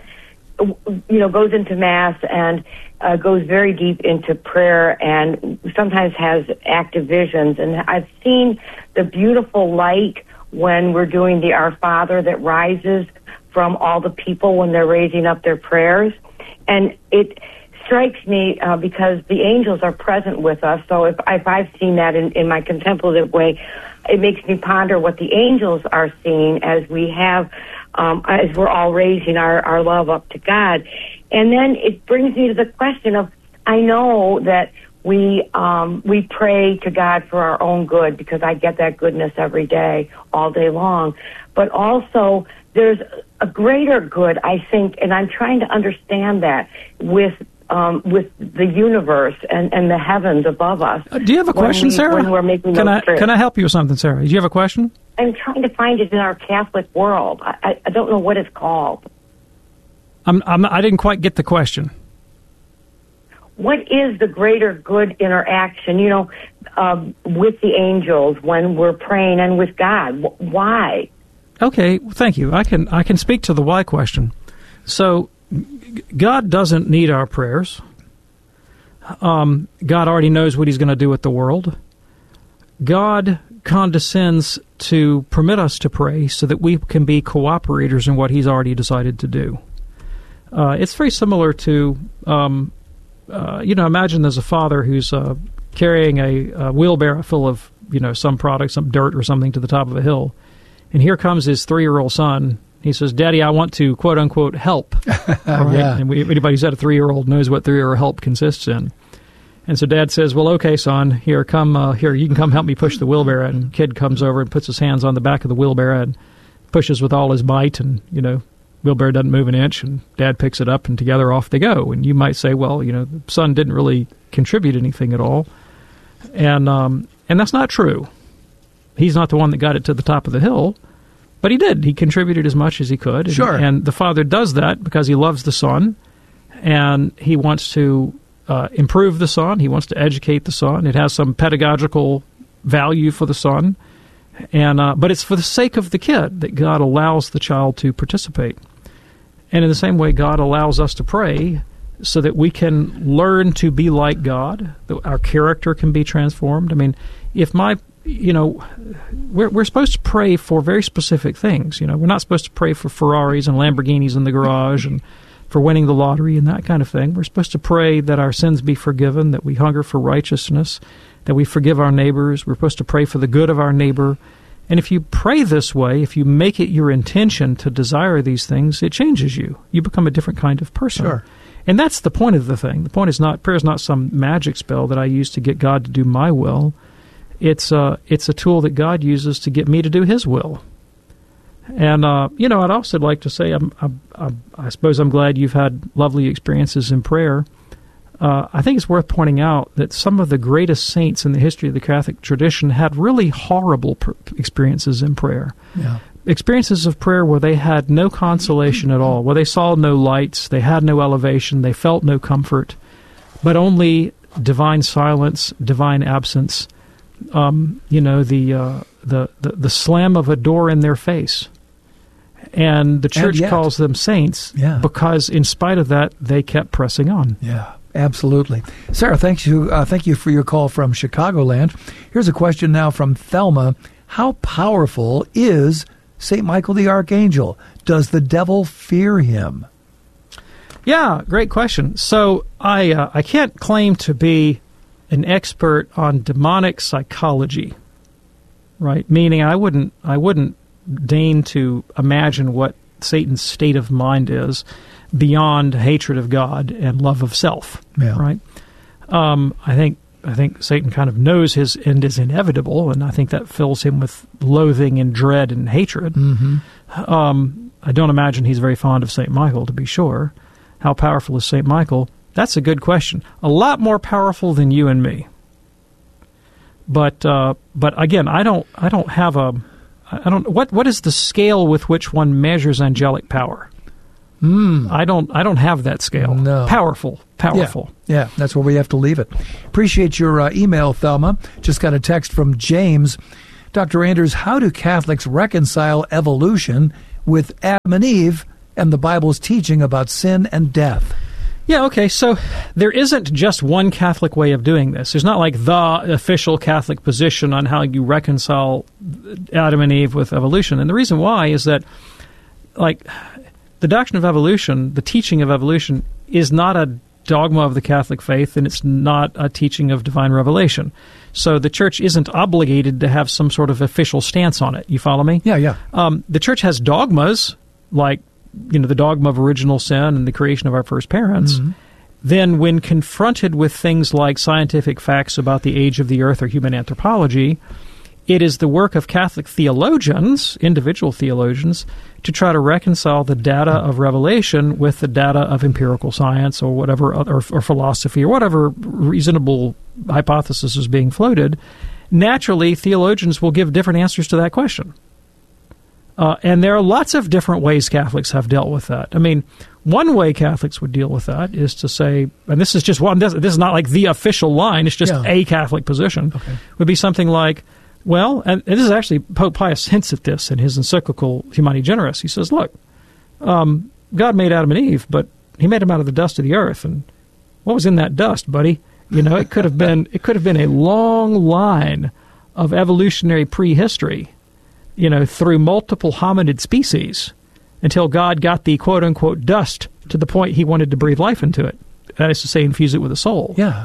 goes into Mass and goes very deep into prayer and sometimes has active visions. And I've seen the beautiful light when we're doing the Our Father that rises from all the people when they're raising up their prayers. And it strikes me because the angels are present with us. So if I've seen that in my contemplative way, it makes me ponder what the angels are seeing as we have, as we're all raising our love up to God. And then it brings me to the question of, I know that we pray to God for our own good because I get that goodness every day, all day long. But also there's a greater good, I think, and I'm trying to understand that with the universe and the heavens above us. Do you have a question, Sarah? When we're making those trips. Can I help you with something, Sarah? Do you have a question? I'm trying to find it in our Catholic world. I don't know what it's called. I didn't quite get the question. What is the greater good interaction, with the angels when we're praying and with God? Why? Okay, thank you. I can speak to the why question. So, God doesn't need our prayers. God already knows what He's going to do with the world. God condescends to permit us to pray so that we can be cooperators in what He's already decided to do. It's very similar to, imagine there's a father who's carrying a wheelbarrow full of, some product, some dirt or something to the top of a hill. And here comes his 3-year-old son. He says, "Daddy, I want to, quote unquote, help." Right? Yeah. And anybody who's had a 3-year-old knows what 3-year-old help consists in. And so Dad says, "Well, okay, son, here, you can come help me push the wheelbarrow." And kid comes over and puts his hands on the back of the wheelbarrow and pushes with all his might, and wheelbarrow doesn't move an inch, and Dad picks it up, and together off they go. And you might say, well, the son didn't really contribute anything at all, and that's not true. He's not the one that got it to the top of the hill. But he did. He contributed as much as he could. Sure. And the father does that because he loves the son, and he wants to improve the son. He wants to educate the son. It has some pedagogical value for the son. But it's for the sake of the kid that God allows the child to participate. And in the same way, God allows us to pray so that we can learn to be like God, that our character can be transformed. I mean, if we're supposed to pray for very specific things. We're not supposed to pray for Ferraris and Lamborghinis in the garage and for winning the lottery and that kind of thing. We're supposed to pray that our sins be forgiven, that we hunger for righteousness, that we forgive our neighbors. We're supposed to pray for the good of our neighbor. And if you pray this way, if you make it your intention to desire these things, it changes you. You become a different kind of person. Sure. And that's the point of the thing. The point is not, prayer is not some magic spell that I use to get God to do my will. It's a tool that God uses to get me to do His will. And, I'd also like to say, I suppose I'm glad you've had lovely experiences in prayer. I think it's worth pointing out that some of the greatest saints in the history of the Catholic tradition had really horrible experiences in prayer. Yeah. Experiences of prayer where they had no consolation at all, where they saw no lights, they had no elevation, they felt no comfort, but only divine silence, divine absence, the slam of a door in their face. And the church calls them saints because in spite of that, they kept pressing on. Yeah, absolutely. Sarah, thank you for your call from Chicagoland. Here's a question now from Thelma. How powerful is St. Michael the Archangel? Does the devil fear him? Yeah, great question. So I can't claim to be an expert on demonic psychology, right? Meaning I wouldn't deign to imagine what Satan's state of mind is beyond hatred of God and love of self, right? I think Satan kind of knows his end is inevitable, and I think that fills him with loathing and dread and hatred. I don't imagine he's very fond of St. Michael, to be sure. How powerful is St. Michael? That's a good question. A lot more powerful than you and me. But again, I don't have what is the scale with which one measures angelic power? I don't have that scale. No. Powerful. Yeah, that's where we have to leave it. Appreciate your email, Thelma. Just got a text from James. Dr. Anders, how do Catholics reconcile evolution with Adam and Eve and the Bible's teaching about sin and death? Yeah, okay, so there isn't just one Catholic way of doing this. There's not like the official Catholic position on how you reconcile Adam and Eve with evolution. And the reason why is that, like, the doctrine of evolution, the teaching of evolution, is not a dogma of the Catholic faith, and it's not a teaching of divine revelation. So the Church isn't obligated to have some sort of official stance on it. You follow me? Yeah. The Church has dogmas, like, the dogma of original sin and the creation of our first parents. Then when confronted with things like scientific facts about the age of the earth or human anthropology, it is the work of Catholic theologians, individual theologians, to try to reconcile the data of revelation with the data of empirical science or whatever, or philosophy, or whatever reasonable hypothesis is being floated. Naturally, theologians will give different answers to that question. And there are lots of different ways Catholics have dealt with that. I mean, one way Catholics would deal with that is to say, and this is just one, this is not like the official line, it's just a Catholic position, would be something like, well, and this is actually, Pope Pius hints at this in his encyclical Humani Generis. He says, look, God made Adam and Eve, but he made them out of the dust of the earth. And what was in that dust, buddy? It could have been a long line of evolutionary prehistory, through multiple hominid species until God got the quote-unquote dust to the point he wanted to breathe life into it. That is to say, infuse it with a soul. Yeah.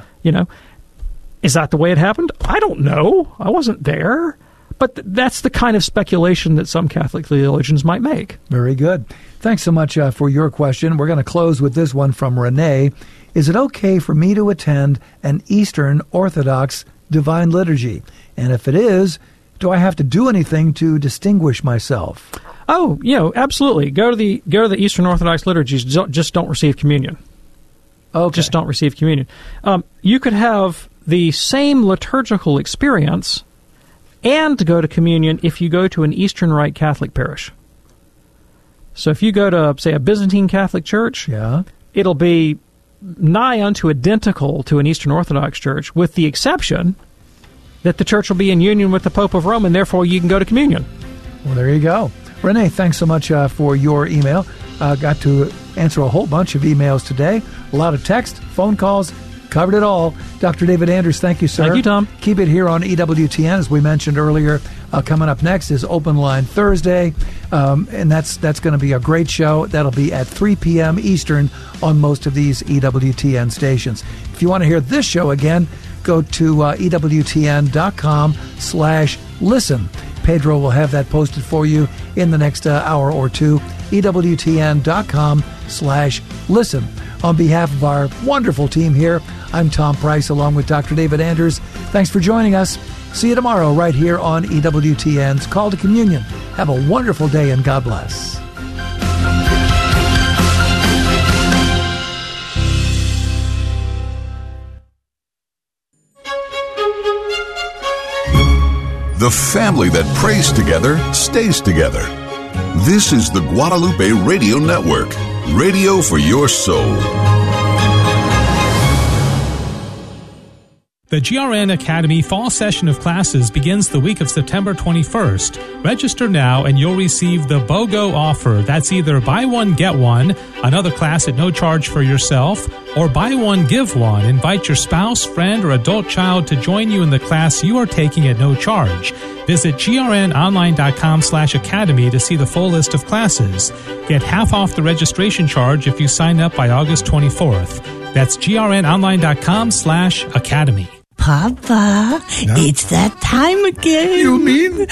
Is that the way it happened? I don't know. I wasn't there. But that's the kind of speculation that some Catholic theologians might make. Very good. Thanks so much for your question. We're going to close with this one from Renee. Is it okay for me to attend an Eastern Orthodox Divine Liturgy? And if it is, do I have to do anything to distinguish myself? Oh, absolutely. Go to the Eastern Orthodox liturgies. Just don't receive communion. Okay. Just don't receive communion. You could have the same liturgical experience and go to communion if you go to an Eastern Rite Catholic parish. So if you go to, say, a Byzantine Catholic church, it'll be nigh unto identical to an Eastern Orthodox church, with the exception that the church will be in union with the Pope of Rome, and therefore you can go to communion. Well, there you go. Renee, thanks so much for your email. Got to answer a whole bunch of emails today. A lot of text, phone calls, covered it all. Dr. David Anders, thank you, sir. Thank you, Tom. Keep it here on EWTN. As we mentioned earlier, coming up next is Open Line Thursday, and that's going to be a great show. That'll be at 3 p.m. Eastern on most of these EWTN stations. If you want to hear this show again, go to EWTN.com/listen. Pedro will have that posted for you in the next hour or two. EWTN.com/listen. On behalf of our wonderful team here, I'm Tom Price along with Dr. David Anders. Thanks for joining us. See you tomorrow right here on EWTN's Call to Communion. Have a wonderful day and God bless. The family that prays together stays together. This is the Guadalupe Radio Network, radio for your soul. The GRN Academy Fall Session of Classes begins the week of September 21st. Register now and you'll receive the BOGO offer. That's either buy one, get one, another class at no charge for yourself, or buy one, give one. Invite your spouse, friend, or adult child to join you in the class you are taking at no charge. Visit grnonline.com/academy to see the full list of classes. Get half off the registration charge if you sign up by August 24th. That's grnonline.com/academy. Papa, it's that time again. You mean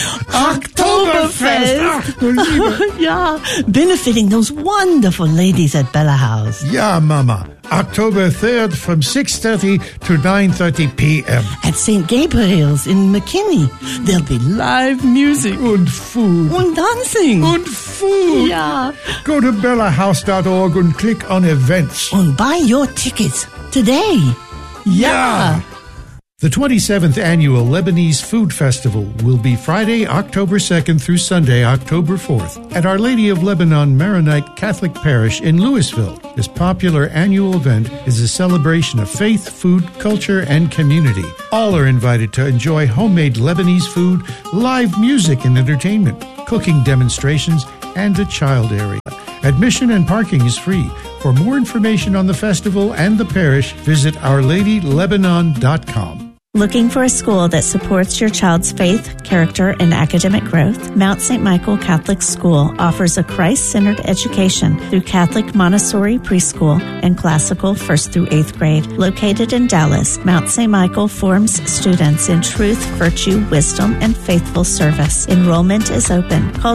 Oktoberfest? Yeah, benefiting those wonderful ladies at Bella House. Yeah, Mama. October 3rd from 6:30 to 9:30 p.m. At St. Gabriel's in McKinney, there'll be live music. And food. And dancing. And food. Yeah. Go to bellahouse.org and click on events. And buy your tickets today. Yeah. The 27th Annual Lebanese Food Festival will be Friday, October 2nd through Sunday, October 4th at Our Lady of Lebanon Maronite Catholic Parish in Louisville. This popular annual event is a celebration of faith, food, culture, and community. All are invited to enjoy homemade Lebanese food, live music and entertainment, cooking demonstrations, and a child area. Admission and parking is free. For more information on the festival and the parish, visit OurLadyLebanon.com. Looking for a school that supports your child's faith, character, and academic growth? Mount St. Michael Catholic School offers a Christ-centered education through Catholic Montessori preschool and classical 1st through 8th grade. Located in Dallas, Mount St. Michael forms students in truth, virtue, wisdom, and faithful service. Enrollment is open. Call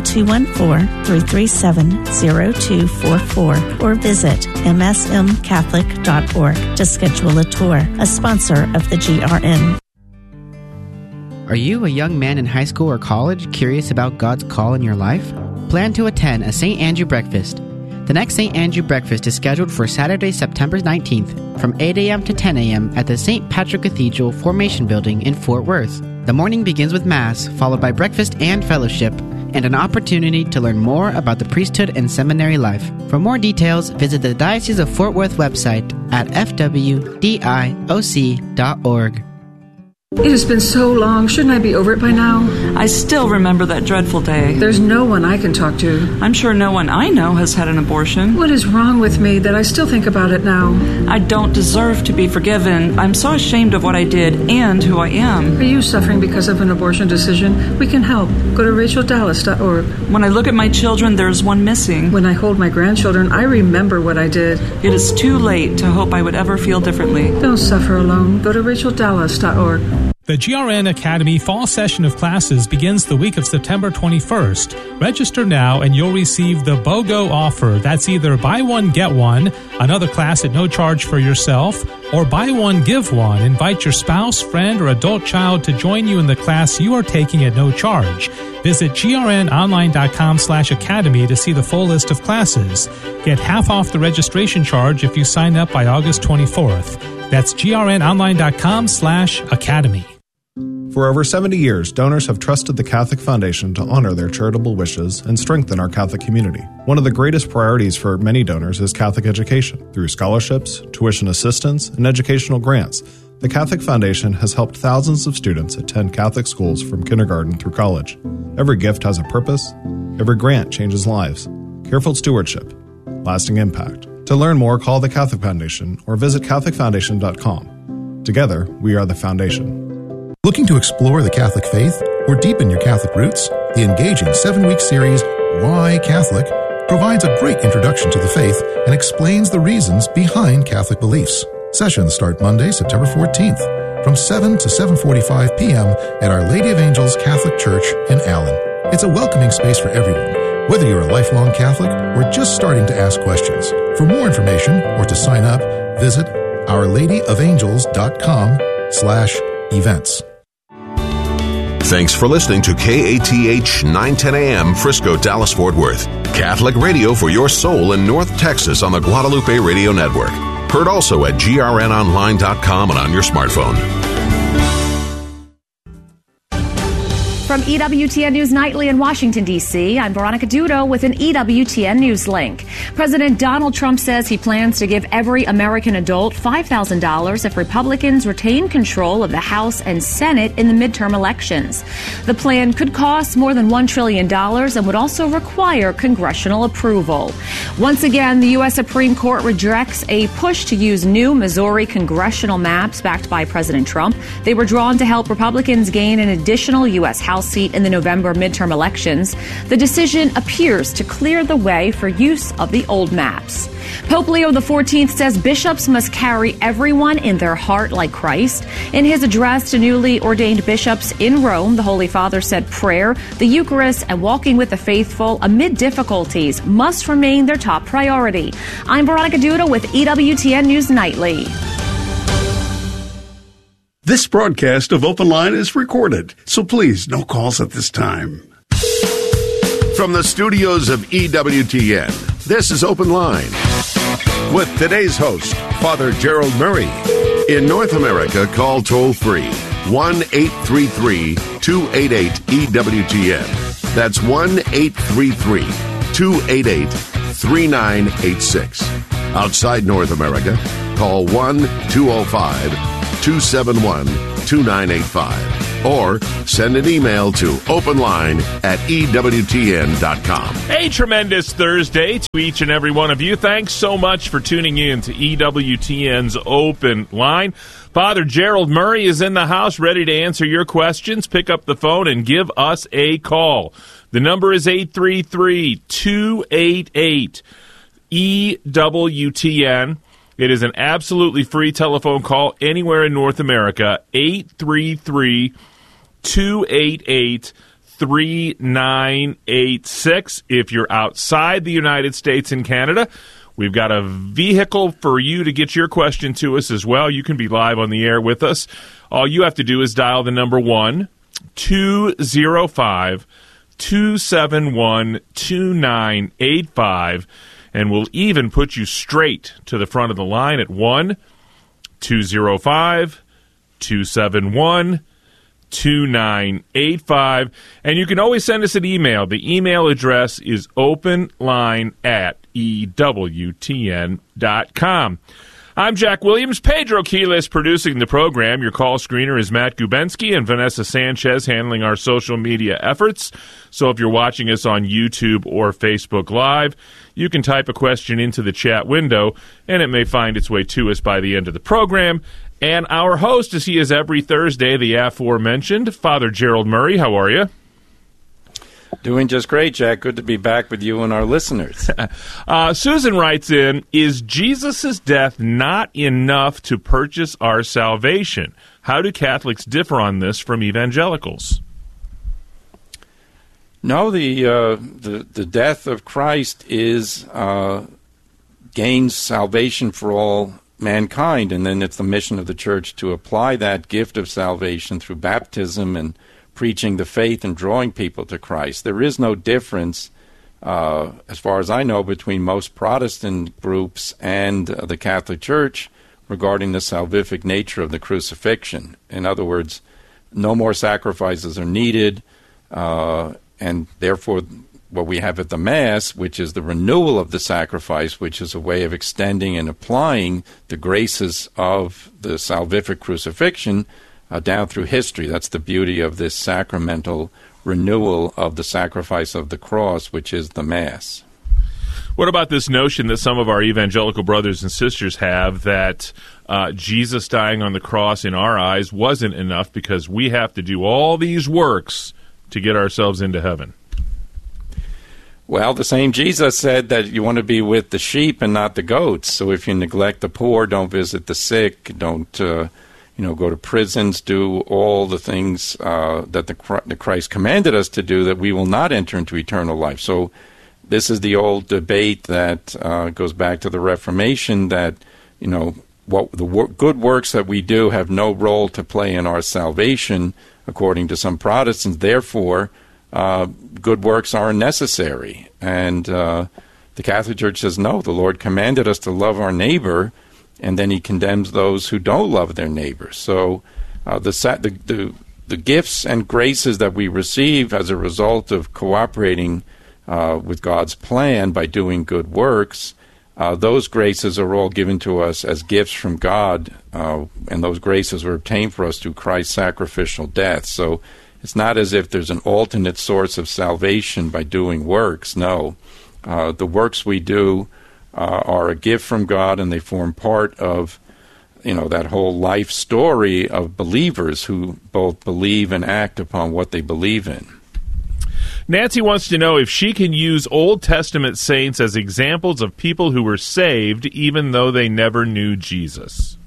214-337-0244 or visit msmcatholic.org to schedule a tour. A sponsor of the GRN. Are you a young man in high school or college curious about God's call in your life? Plan to attend a St. Andrew Breakfast. The next St. Andrew Breakfast is scheduled for Saturday, September 19th from 8 a.m. to 10 a.m. at the St. Patrick Cathedral Formation Building in Fort Worth. The morning begins with Mass, followed by breakfast and fellowship, and an opportunity to learn more about the priesthood and seminary life. For more details, visit the Diocese of Fort Worth website at fwdioc.org. It has been so long. Shouldn't I be over it by now? I still remember that dreadful day. There's no one I can talk to. I'm sure no one I know has had an abortion. What is wrong with me that I still think about it now? I don't deserve to be forgiven. I'm so ashamed of what I did and who I am. Are you suffering because of an abortion decision? We can help. Go to RachelDallas.org. When I look at my children, there's one missing. When I hold my grandchildren, I remember what I did. It is too late to hope I would ever feel differently. Don't suffer alone. Go to RachelDallas.org. The GRN Academy fall session of classes begins the week of September 21st. Register now and you'll receive the BOGO offer. That's either buy one, get one, another class at no charge for yourself, or buy one, give one. Invite your spouse, friend, or adult child to join you in the class you are taking at no charge. Visit grnonline.com/academy to see the full list of classes. Get half off the registration charge if you sign up by August 24th. That's grnonline.com/academy. For over 70 years, donors have trusted the Catholic Foundation to honor their charitable wishes and strengthen our Catholic community. One of the greatest priorities for many donors is Catholic education. Through scholarships, tuition assistance, and educational grants, the Catholic Foundation has helped thousands of students attend Catholic schools from kindergarten through college. Every gift has a purpose. Every grant changes lives. Careful stewardship. Lasting impact. To learn more, call the Catholic Foundation or visit CatholicFoundation.com. Together, we are the Foundation. Looking to explore the Catholic faith or deepen your Catholic roots? The engaging 7-week series, Why Catholic?, provides a great introduction to the faith and explains the reasons behind Catholic beliefs. Sessions start Monday, September 14th from 7 to 7:45 p.m. at Our Lady of Angels Catholic Church in Allen. It's a welcoming space for everyone, whether you're a lifelong Catholic or just starting to ask questions. For more information or to sign up, visit OurLadyOfAngels.com/events. Thanks for listening to KATH 910 AM Frisco, Dallas, Fort Worth. Catholic radio for your soul in North Texas on the Guadalupe Radio Network. Heard also at grnonline.com and on your smartphone. From EWTN News Nightly in Washington, D.C., I'm Veronica Dudo with an EWTN News link. President Donald Trump says he plans to give every American adult $5,000 if Republicans retain control of the House and Senate in the midterm elections. The plan could cost more than $1 trillion and would also require congressional approval. Once again, the U.S. Supreme Court rejects a push to use new Missouri congressional maps backed by President Trump. They were drawn to help Republicans gain an additional U.S. House seat in the November midterm elections. The decision appears to clear the way for use of the old maps. Pope Leo XIV says bishops must carry everyone in their heart like Christ. In his address to newly ordained bishops in Rome, the Holy Father said prayer, the Eucharist, and walking with the faithful amid difficulties must remain their top priority. I'm Veronica Duda with EWTN News Nightly. This broadcast of Open Line is recorded, so please, no calls at this time. From the studios of EWTN, this is Open Line. With today's host, Father Gerald Murray. In North America, call toll-free 1-833-288-EWTN. That's 1-833-288-3986. Outside North America, call 1-205-271-2985. Or send an email to openline@EWTN.com. A tremendous Thursday to each and every one of you. Thanks so much for tuning in to EWTN's Open Line. Father Gerald Murray is in the house ready to answer your questions. Pick up the phone and give us a call. The number is 833-288-EWTN. It is an absolutely free telephone call anywhere in North America, 833-288-3986. If you're outside the United States and Canada, we've got a vehicle for you to get your question to us as well. You can be live on the air with us. All you have to do is dial the number 1-205-271-2985. And we'll even put you straight to the front of the line at 1-205-271-2985. And you can always send us an email. The email address is openline@EWTN.com. I'm Jack Williams. Pedro Quiles producing the program. Your call screener is Matt Gubensky and Vanessa Sanchez handling our social media efforts. So if you're watching us on YouTube or Facebook Live, you can type a question into the chat window, and it may find its way to us by the end of the program. And our host, as he is every Thursday, the aforementioned, Father Gerald Murray. How are you? Doing just great, Jack. Good to be back with you and our listeners. Susan writes in, is Jesus' death not enough to purchase our salvation? How do Catholics differ on this from evangelicals? No, the death of Christ gains salvation for all mankind, and then it's the mission of the Church to apply that gift of salvation through baptism and preaching the faith and drawing people to Christ. There is no difference, as far as I know, between most Protestant groups and the Catholic Church regarding the salvific nature of the crucifixion. In other words, no more sacrifices are needed, and therefore what we have at the Mass, which is the renewal of the sacrifice, which is a way of extending and applying the graces of the salvific crucifixion down through history. That's the beauty of this sacramental renewal of the sacrifice of the cross, which is the Mass. What about this notion that some of our evangelical brothers and sisters have that Jesus dying on the cross in our eyes wasn't enough because we have to do all these works to get ourselves into heaven? Well, the same Jesus said that you want to be with the sheep and not the goats. So if you neglect the poor, don't visit the sick, don't go to prisons, do all the things that the Christ commanded us to do, that we will not enter into eternal life. So this is the old debate that goes back to the Reformation, that good works that we do have no role to play in our salvation, according to some Protestants. Therefore, good works aren't necessary. And the Catholic Church says, no, the Lord commanded us to love our neighbor, and then he condemns those who don't love their neighbor. So the gifts and graces that we receive as a result of cooperating with God's plan by doing good works, those graces are all given to us as gifts from God, and those graces were obtained for us through Christ's sacrificial death. So it's not as if there's an alternate source of salvation by doing works. No, the works we do are a gift from God, and they form part of that whole life story of believers who both believe and act upon what they believe in. Nancy wants to know if she can use Old Testament saints as examples of people who were saved even though they never knew Jesus.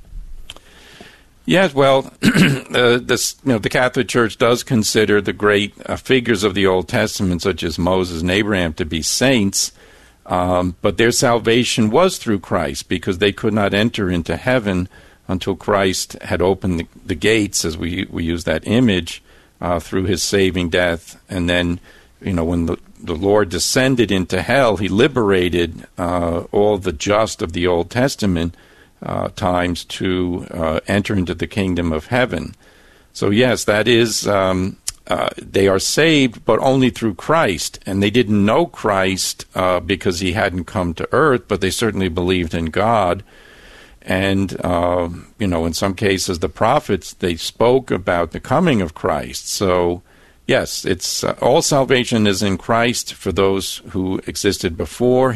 Yes, well, the Catholic Church does consider the great figures of the Old Testament, such as Moses and Abraham, to be saints, but their salvation was through Christ because they could not enter into heaven until Christ had opened the gates, as we use that image, through his saving death. And then, when the Lord descended into hell, he liberated all the just of the Old Testament times to enter into the kingdom of heaven. So yes, that is, they are saved, but only through Christ. And they didn't know Christ because he hadn't come to earth, but they certainly believed in God. And, in some cases, the prophets, they spoke about the coming of Christ. So yes, it's all salvation is in Christ for those who existed before.